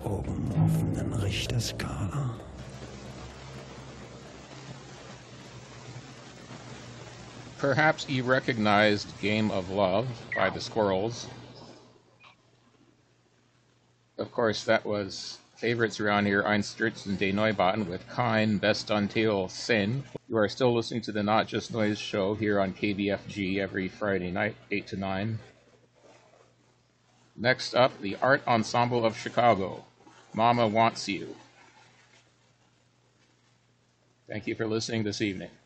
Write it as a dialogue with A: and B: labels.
A: Oben offenen Richterskala.
B: Perhaps you recognized Game of Love by the Squirrels. Of course, that was favorites around here, Einstürzen der Neubauten with Kein Best Until Sin. You are still listening to the Not Just Noise show here on KBFG every Friday night, 8 to 9. Next up, the Art Ensemble of Chicago, Mama Wants You. Thank you for listening this evening.